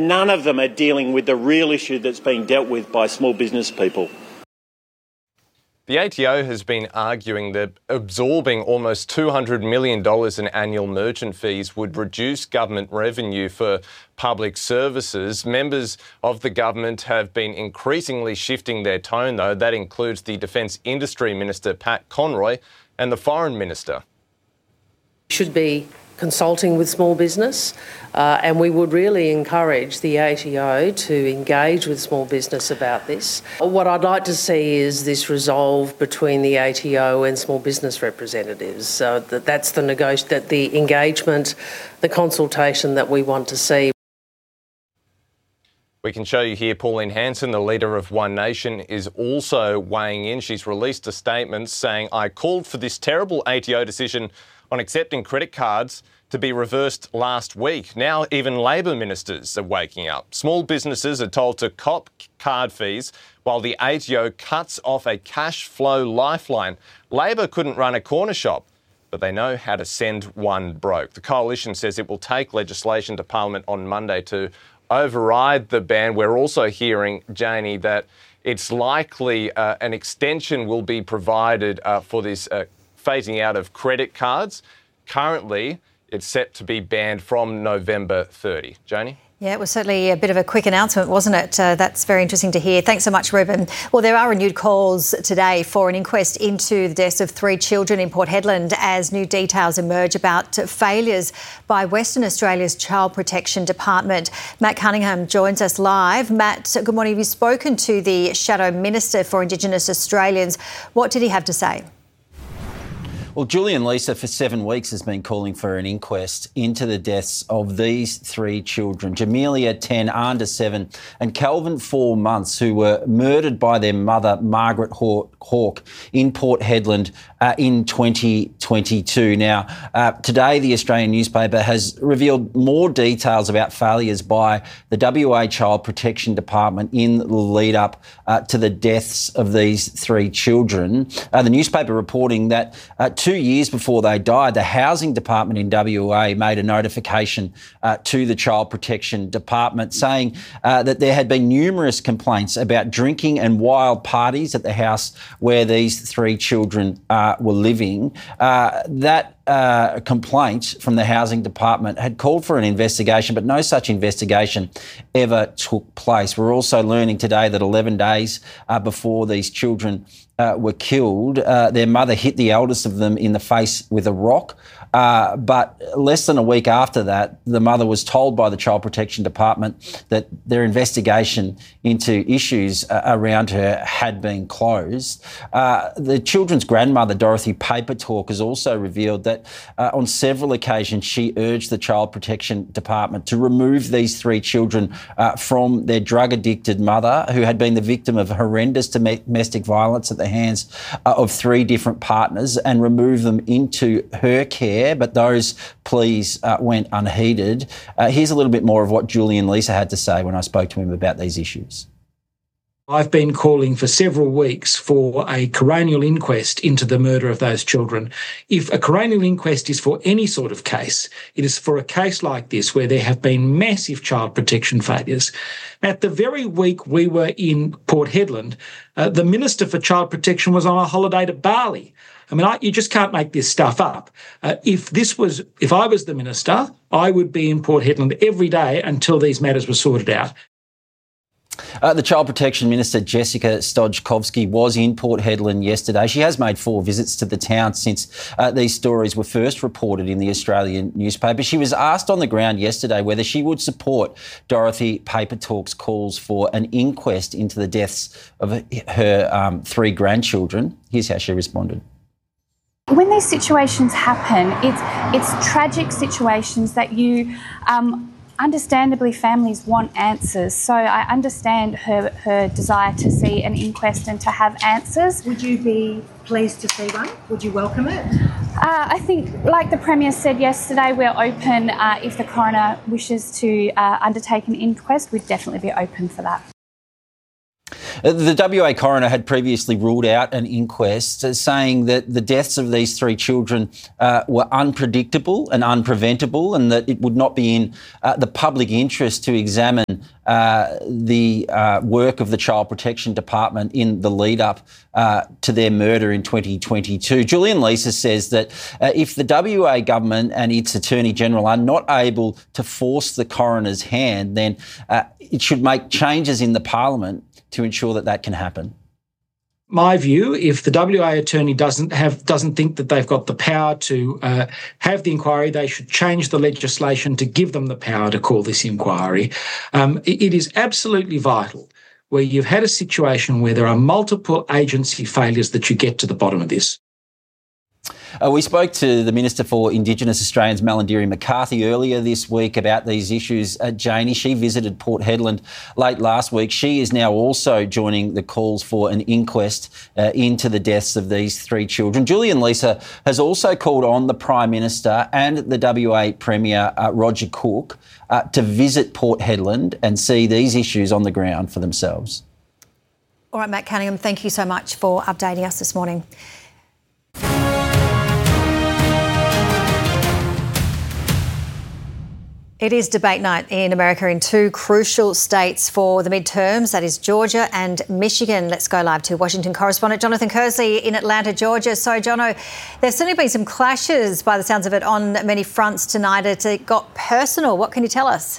and none of them are dealing with the real issue that's being dealt with by small business people. The ATO has been arguing that absorbing almost $200 million in annual merchant fees would reduce government revenue for public services. Members of the government have been increasingly shifting their tone, though. That includes the Defence Industry Minister, Pat Conroy, and the Foreign Minister. Should be consulting with small business, and we would really encourage the ATO to engage with small business about this. What I'd like to see is this resolved between the ATO and small business representatives. So that's the engagement, the consultation that we want to see. We can show you here Pauline Hanson, the leader of One Nation, is also weighing in. She's released a statement saying, "I called for this terrible ATO decision on accepting credit cards to be reversed last week. Now even Labor ministers are waking up. Small businesses are told to cop card fees while the ATO cuts off a cash flow lifeline. Labor couldn't run a corner shop, but they know how to send one broke." The coalition says it will take legislation to Parliament on Monday to override the ban. We're also hearing, Janie, that it's likely an extension will be provided for this phasing out of credit cards. Currently, it's set to be banned from November 30. Janie? Yeah, it was certainly a bit of a quick announcement, wasn't it? That's very interesting to hear. Thanks so much, Ruben. Well, there are renewed calls today for an inquest into the deaths of 3 children in Port Hedland as new details emerge about failures by Western Australia's Child Protection Department. Matt Cunningham joins us live. Matt, good morning. Have you spoken to the Shadow Minister for Indigenous Australians? What did he have to say? Well, Julian Leeser for 7 weeks has been calling for an inquest into the deaths of these 3 children, Jamelia, 10, Anda, 7 and Calvin, 4 months, who were murdered by their mother, Margaret Hawke, in Port Hedland in 2022. Now, today the Australian newspaper has revealed more details about failures by the WA Child Protection Department in the lead up to the deaths of these 3 children. The newspaper reporting that 2 years before they died, the Housing Department in WA made a notification to the Child Protection Department saying that there had been numerous complaints about drinking and wild parties at the house where these 3 children were living. That complaint from the Housing Department had called for an investigation, but no such investigation ever took place. We're also learning today that 11 days before these children were killed, their mother hit the eldest of them in the face with a rock. But less than a week after that, the mother was told by the Child Protection Department that their investigation into issues around her had been closed. The children's grandmother, Dorothy Papertalk, has also revealed that on several occasions she urged the Child Protection Department to remove these 3 children from their drug-addicted mother, who had been the victim of horrendous domestic violence at the hands of 3 different partners, and remove them into her care. But those pleas went unheeded. Here's a little bit more of what Julian Leeser had to say when I spoke to him about these issues. I've been calling for several weeks for a coronial inquest into the murder of those children. If a coronial inquest is for any sort of case, it is for a case like this where there have been massive child protection failures. At the very week we were in Port Hedland, the Minister for Child Protection was on a holiday to Bali. I mean, you just can't make this stuff up. If I was the minister, I would be in Port Hedland every day until these matters were sorted out. The Child Protection Minister, Jessica Stojkovski, was in Port Hedland yesterday. She has made 4 visits to the town since these stories were first reported in the Australian newspaper. She was asked on the ground yesterday whether she would support Dorothy Papertalk's calls for an inquest into the deaths of her 3 grandchildren. Here's how she responded. When these situations happen, it's tragic situations that you understandably families want answers. So I understand her desire to see an inquest and to have answers. Would you be pleased to see one? Would you welcome it? I think, like the Premier said yesterday, we're open. If the coroner wishes to undertake an inquest, we'd definitely be open for that. The WA coroner had previously ruled out an inquest, saying that the deaths of these three children were unpredictable and unpreventable, and that it would not be in the public interest to examine the work of the Child Protection Department in the lead-up to their murder in 2022. Julian Leeser says that if the WA government and its Attorney-General are not able to force the coroner's hand, then it should make changes in the Parliament to ensure that that can happen. My view, if the WA attorney doesn't think that they've got the power to have the inquiry, they should change the legislation to give them the power to call this inquiry. It is absolutely vital where you've had a situation where there are multiple agency failures that you get to the bottom of this. We spoke to the Minister for Indigenous Australians, Malarndirri McCarthy, earlier this week about these issues. Janie, she visited Port Hedland late last week. She is now also joining the calls for an inquest into the deaths of these three children. Julian Leeser has also called on the Prime Minister and the WA Premier, Roger Cook, to visit Port Hedland and see these issues on the ground for themselves. All right, Matt Cunningham, thank you so much for updating us this morning. It is debate night in America in two crucial states for the midterms, that is Georgia and Michigan. Let's go live to Washington correspondent Jonathan Kersley in Atlanta, Georgia. So, Jono, there's certainly been some clashes, by the sounds of it, on many fronts tonight. It got personal. What can you tell us?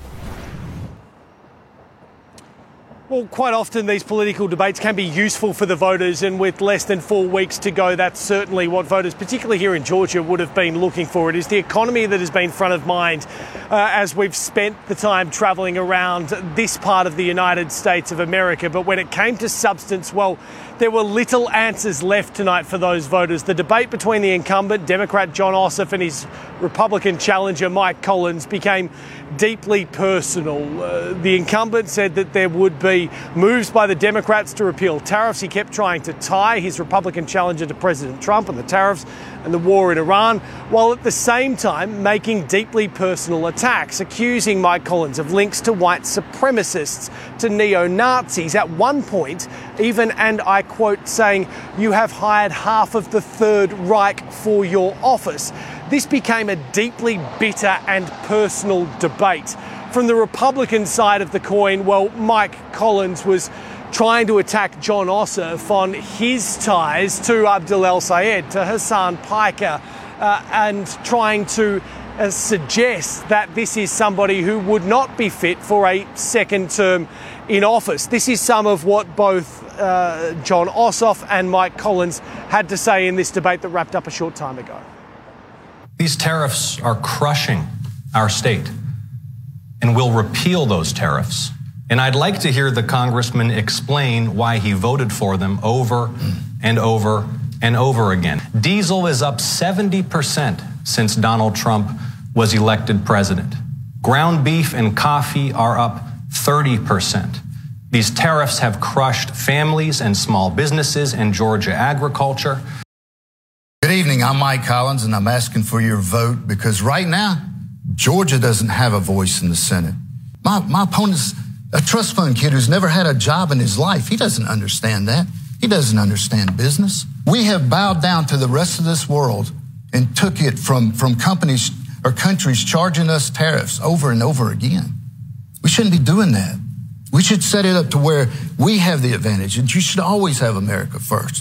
Well, quite often these political debates can be useful for the voters, and with less than 4 weeks to go, that's certainly what voters, particularly here in Georgia, would have been looking for. It is the economy that has been front of mind as we've spent the time travelling around this part of the United States of America. But when it came to substance, well, there were little answers left tonight for those voters. The debate between the incumbent Democrat Jon Ossoff and his Republican challenger Mike Collins became deeply personal. The incumbent said that there would be moves by the Democrats to repeal tariffs. He kept trying to tie his Republican challenger to President Trump and the tariffs and the war in Iran, while at the same time making deeply personal attacks, accusing Mike Collins of links to white supremacists, to neo-Nazis. At one point, even, and I quote, saying, "You have hired half of the Third Reich for your office." This became a deeply bitter and personal debate. From the Republican side of the coin, well, Mike Collins was trying to attack Jon Ossoff on his ties to Abdul El-Sayed, to Hassan Piker, and trying to suggest that this is somebody who would not be fit for a second term in office. This is some of what both Jon Ossoff and Mike Collins had to say in this debate that wrapped up a short time ago. These tariffs are crushing our state, and we'll repeal those tariffs. And I'd like to hear the congressman explain why he voted for them over and over and over again. Diesel is up 70% since Donald Trump was elected president. Ground beef and coffee are up 30%. These tariffs have crushed families and small businesses and Georgia agriculture. Good evening, I'm Mike Collins, and I'm asking for your vote because right now, Georgia doesn't have a voice in the Senate. My opponent's a trust fund kid who's never had a job in his life. He doesn't understand that. He doesn't understand business. We have bowed down to the rest of this world and took it from companies or countries charging us tariffs over and over again. We shouldn't be doing that. We should set it up to where we have the advantage, and you should always have America first.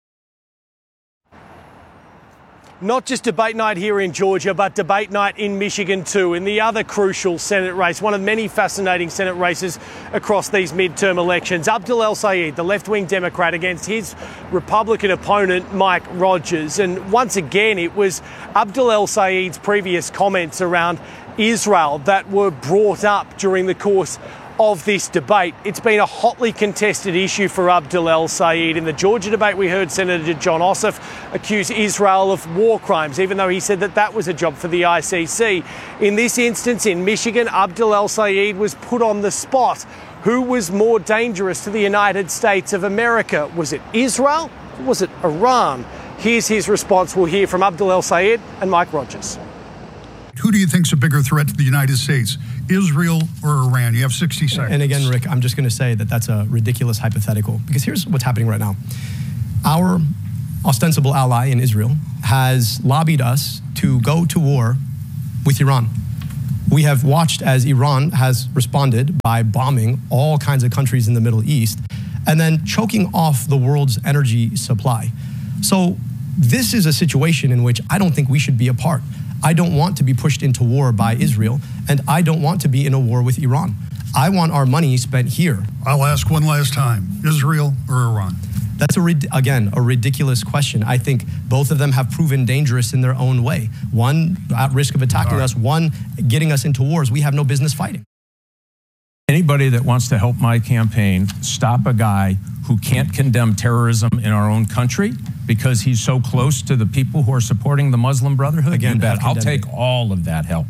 Not just debate night here in Georgia, but debate night in Michigan too, in the other crucial Senate race, one of many fascinating Senate races across these midterm elections. Abdul El-Sayed, the left-wing Democrat, against his Republican opponent, Mike Rogers. And once again, it was Abdul El-Sayed's previous comments around Israel that were brought up during the course of this debate. It's been a hotly contested issue for Abdul El-Sayed. In the Georgia debate, we heard Senator Jon Ossoff accuse Israel of war crimes, even though he said that that was a job for the ICC. In this instance, in Michigan, Abdul El-Sayed was put on the spot. Who was more dangerous to the United States of America? Was it Israel or was it Iran? Here's his response. We'll hear from Abdul El-Sayed and Mike Rogers. Who do you think's a bigger threat to the United States, Israel or Iran? You have 60 seconds. And again, Rick, I'm just going to say that that's a ridiculous hypothetical, because here's what's happening right now. Our ostensible ally in Israel has lobbied us to go to war with Iran. We have watched as Iran has responded by bombing all kinds of countries in the Middle East and then choking off the world's energy supply. So this is a situation in which I don't think we should be a part. I don't want to be pushed into war by Israel, and I don't want to be in a war with Iran. I want our money spent here. I'll ask one last time, Israel or Iran? That's, again, a ridiculous question. I think both of them have proven dangerous in their own way. One at risk of attacking us, one getting us into wars we have no business fighting. Anybody that wants to help my campaign stop a guy who can't condemn terrorism in our own country because he's so close to the people who are supporting the Muslim Brotherhood, again, I'll take all of that help.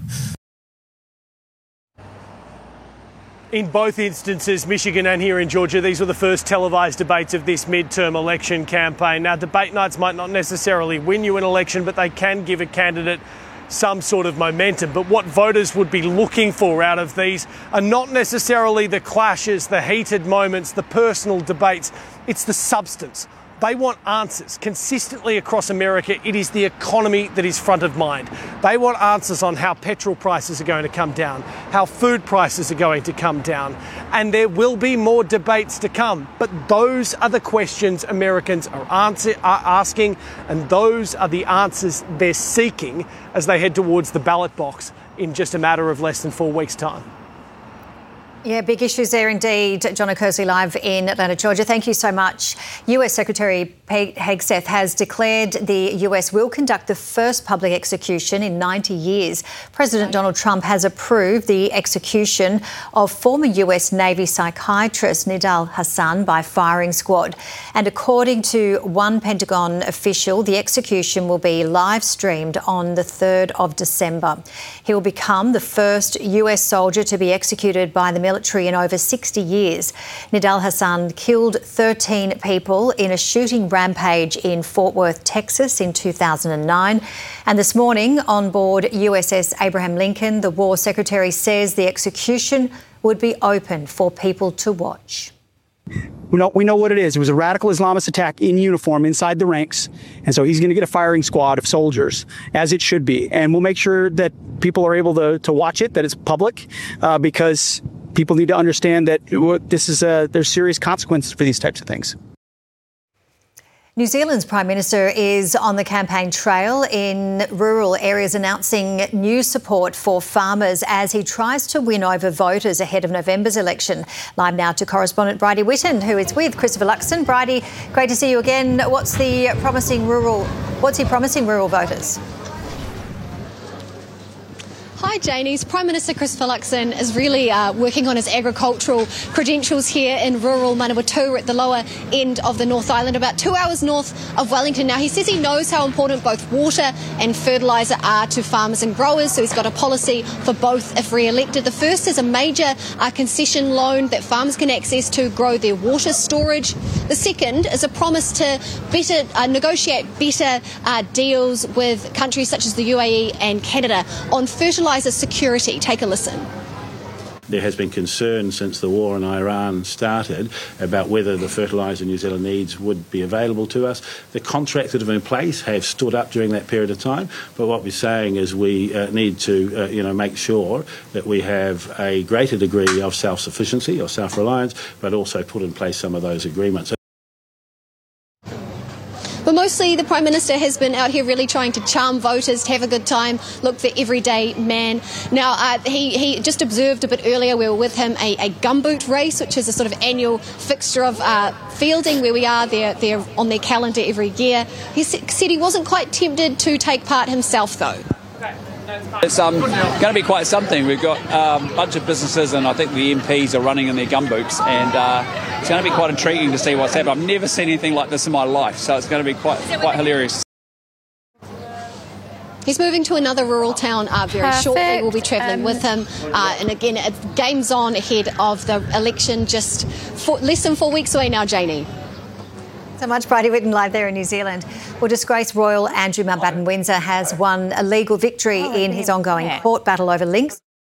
In both instances, Michigan and here in Georgia, these were the first televised debates of this midterm election campaign. Now, debate nights might not necessarily win you an election, but they can give a candidate some sort of momentum. But what voters would be looking for out of these are not necessarily the clashes, the heated moments, the personal debates. It's the substance. They want answers consistently across America. It is the economy that is front of mind. They want answers on how petrol prices are going to come down, how food prices are going to come down. And there will be more debates to come. But those are the questions Americans are asking, and those are the answers they're seeking as they head towards the ballot box in just a matter of less than 4 weeks' time. Yeah, big issues there indeed. John O'Kersley live in Atlanta, Georgia. Thank you so much. US Secretary Pete Hegseth has declared the US will conduct the first public execution in 90 years. President Donald Trump has approved the execution of former US Navy psychiatrist Nidal Hasan by firing squad. And according to one Pentagon official, the execution will be live streamed on the 3rd of December. He will become the first US soldier to be executed by the military in over 60 years. Nidal Hasan killed 13 people in a shooting rampage in Fort Worth, Texas in 2009. And this morning, on board USS Abraham Lincoln, the War Secretary says the execution would be open for people to watch. We know what it is. It was a radical Islamist attack in uniform inside the ranks. And so he's going to get a firing squad of soldiers, as it should be. And we'll make sure that people are able to watch it, that it's public, because people need to understand that this is there's serious consequences for these types of things. New Zealand's Prime Minister is on the campaign trail in rural areas, announcing new support for farmers as he tries to win over voters ahead of November's election. Live now to correspondent Bridie Whitten, who is with Christopher Luxon. Bridie, great to see you again. What's he promising rural voters? Hi, Janie's. Prime Minister Christopher Luxon is really working on his agricultural credentials here in rural Manawatu at the lower end of the North Island, about 2 hours north of Wellington. Now, he says he knows how important both water and fertiliser are to farmers and growers, so he's got a policy for both if re-elected. The first is a major concession loan that farmers can access to grow their water storage. The second is a promise to negotiate better deals with countries such as the UAE and Canada on fertiliser security. Take a listen. There has been concern since the war in Iran started about whether the fertiliser New Zealand needs would be available to us. The contracts that have been in place have stood up during that period of time, but what we're saying is we need to make sure that we have a greater degree of self-sufficiency or self-reliance, but also put in place some of those agreements. But mostly the Prime Minister has been out here really trying to charm voters, to have a good time, look the everyday man. Now, he just observed a bit earlier, we were with him, a gumboot race, which is a sort of annual fixture of fielding where we are. They're on their calendar every year. He said he wasn't quite tempted to take part himself, though. It's going to be quite something. We've got a bunch of businesses, and I think the MPs are running in their gumboots, and it's going to be quite intriguing to see what's happening. I've never seen anything like this in my life, so it's going to be quite hilarious. He's moving to another rural town very shortly. We'll be travelling with him. And again, game's on ahead of the election, just less than 4 weeks away now, Janie. So much, Bridie Whitten, live there in New Zealand. Well, disgraced Royal Andrew Mountbatten Windsor has won a legal victory in his ongoing court battle over links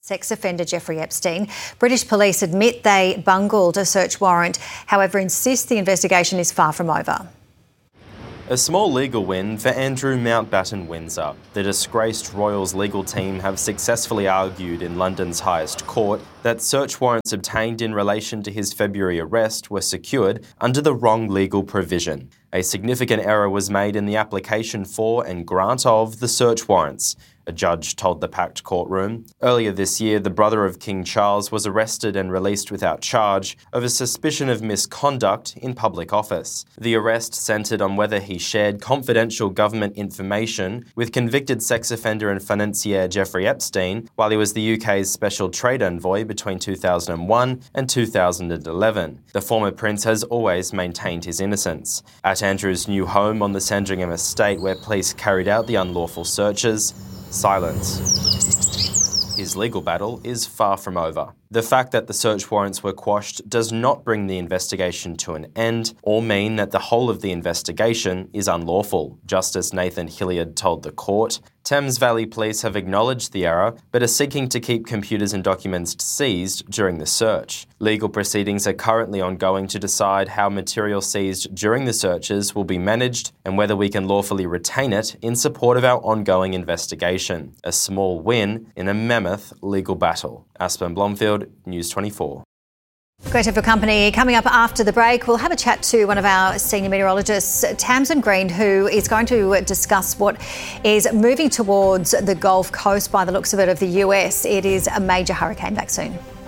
Sex offender Jeffrey Epstein. British police admit they bungled a search warrant, however insist the investigation is far from over. A small legal win for Andrew Mountbatten Windsor. The disgraced Royals legal team have successfully argued in London's highest court that search warrants obtained in relation to his February arrest were secured under the wrong legal provision. A significant error was made in the application for and grant of the search warrants, a judge told the packed courtroom. Earlier this year, the brother of King Charles was arrested and released without charge over suspicion of misconduct in public office. The arrest centred on whether he shared confidential government information with convicted sex offender and financier Jeffrey Epstein while he was the UK's special trade envoy between 2001 and 2011. The former prince has always maintained his innocence. At Andrew's new home on the Sandringham estate where police carried out the unlawful searches, silence. His legal battle is far from over. The fact that the search warrants were quashed does not bring the investigation to an end or mean that the whole of the investigation is unlawful, Justice Nathan Hilliard told the court. Thames Valley Police have acknowledged the error but are seeking to keep computers and documents seized during the search. Legal proceedings are currently ongoing to decide how material seized during the searches will be managed and whether we can lawfully retain it in support of our ongoing investigation. A small win in a mammoth legal battle. Aspen Blomfield, News 24. Great to have your company. Coming up after the break, we'll have a chat to one of our senior meteorologists, Tamsin Green, who is going to discuss what is moving towards the Gulf Coast by the looks of it of the US. It is a major hurricane. Back soon.